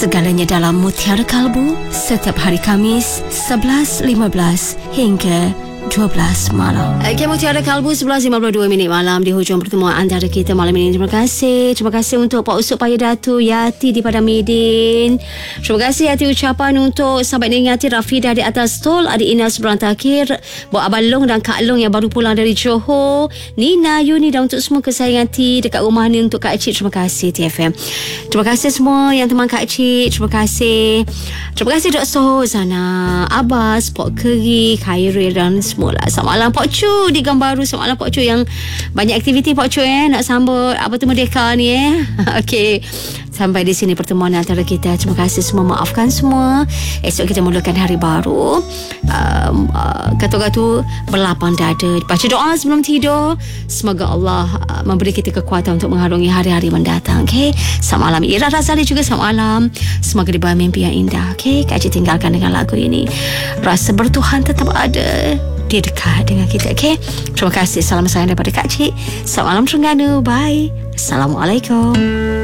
Segalanya dalam Mutiara Kalbu setiap hari Khamis 11.15 hingga 12 malam. Okay, Mutiara Kalbu 11.52 malam di hujung pertemuan antara kita malam ini. Terima kasih untuk Pak Usop Payadatu Yati di Padang Medin. Terima kasih Yati ucapan untuk sahabat Ningati Rafida di atas tol, adik Ina seberang takhir, Buat Abang Long dan Kak Long yang baru pulang dari Johor, Nina, Yuni dan untuk semua kesayangan T dekat rumah ni, untuk Kak Cik. Terima kasih TFM. Terima kasih semua yang teman Kak Cik. Terima kasih Dr. Sohozana, Abbas, Pok Keri, Khairil dan semualah. Selamat malam Pak Cu di Gang Baru. Selamat malam Pak Cu, yang banyak aktiviti Pak Cu nak sambut apa tu Merdeka ni Okey, sampai di sini pertemuan antara kita. Terima kasih semua, maafkan semua. Esok kita mulakan hari baru. Kata-kata berlapang dada, baca doa sebelum tidur. Semoga Allah memberi kita kekuatan untuk mengharungi hari-hari mendatang. Okey, selamat malam Ira Razali juga. Selamat malam, semoga dibawa mimpi yang indah. Okey, Kak Cik tinggalkan dengan lagu ini. Rasa bertuhan tetap ada di dekat dengan kita. Okey, terima kasih. Salam sayang daripada Kak Cik. Selamat malam Terengganu. Bye. Assalamualaikum.